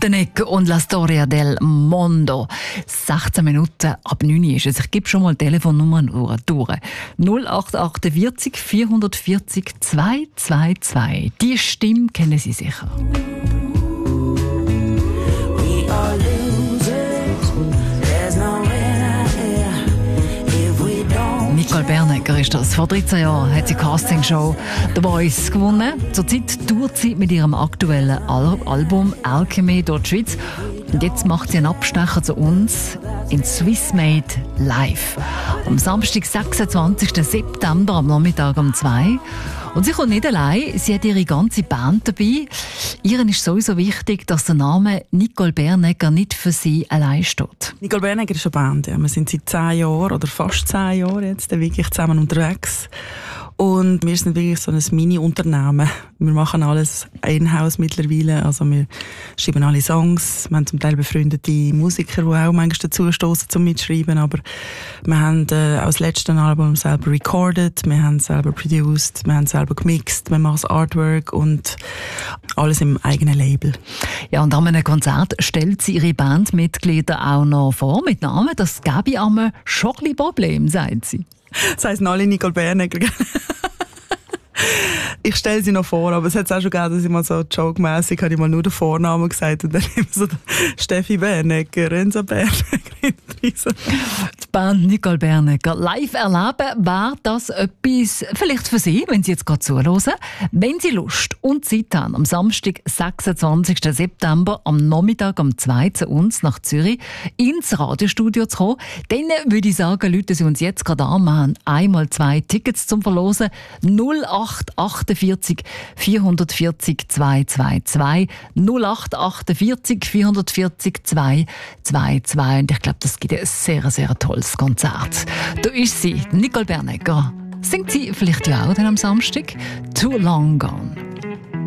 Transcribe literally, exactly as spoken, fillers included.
Montenegro und La Storia del Mondo. sechzehn Minuten ab neun ist es. Ich gebe schon mal die Telefonnummer durch. null acht acht vier vier vier null zwei zwei zwei. Die Stimme kennen Sie sicher. Nicole Bernegger ist das. Vor dreizehn Jahren hat sie die Castingshow «The Voice» gewonnen. Zurzeit tourt sie mit ihrem aktuellen Al- Album «Alchemy» durch die Schweiz. Und jetzt macht sie einen Abstecher zu uns in «Swiss Made Live». Am Samstag, sechsundzwanzigsten September, am Nachmittag um zwei. Und sie kommt nicht allein, sie hat ihre ganze Band dabei. Ihren ist sowieso wichtig, dass der Name Nicole Bernegger nicht für sie allein steht. Nicole Bernegger ist eine Band. Ja. Wir sind seit zehn Jahren oder fast zehn Jahren jetzt wirklich zusammen unterwegs. Und wir sind wirklich so ein Mini-Unternehmen. Wir machen alles in-house mittlerweile. Also wir schreiben alle Songs. Wir haben zum Teil befreundete Musiker, die auch manchmal dazu stoßen zum Mitschreiben. Aber wir haben äh, auch das letzte Album selber recorded. Wir haben selber produced. Wir haben selber gemixt. Wir machen das Artwork und alles im eigenen Label. Ja, und an einem Konzert stellt sie ihre Bandmitglieder auch noch vor mit Namen. Das gäbe einmal schon ein bisschen Problem, sagt sie. Das heisst alle Nicole Bernegger. Ich stelle sie noch vor, aber es hat auch schon gegeben, dass ich mal so joke-mässig habe ich mal nur den Vornamen gesagt und dann immer so Steffi Bernegger, Renzo Bernegger. Die Band Nicole Bernegger live erleben, wäre das etwas vielleicht für Sie, wenn Sie jetzt gerade zuhören. Wenn Sie Lust und Zeit haben, am Samstag, sechsundzwanzigsten September, am Nachmittag um zwei zu uns nach Zürich ins Radiostudio zu kommen, dann würde ich sagen, Leute, Sie uns jetzt gerade an, wir haben einmal zwei Tickets zum Verlosen. null acht acht vier vier vier vier zwei zwei zwei null acht acht vier vier vier zwei zwei zwei. Und ich glaube, das gibt ein sehr, sehr tolles Konzert. Da ist sie, Nicole Bernegger. Singt sie vielleicht ja auch dann am Samstag? Too Long Gone.